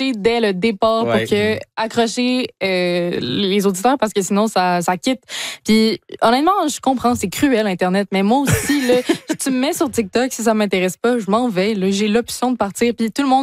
poster dès le départ pour accrocher les auditeurs parce que sinon ça quitte. Puis honnêtement, je comprends, c'est cruel Internet, mais moi aussi là, si tu me mets sur TikTok, si ça m'intéresse pas, je m'en vais. Là, j'ai l'option de partir. Puis tout le monde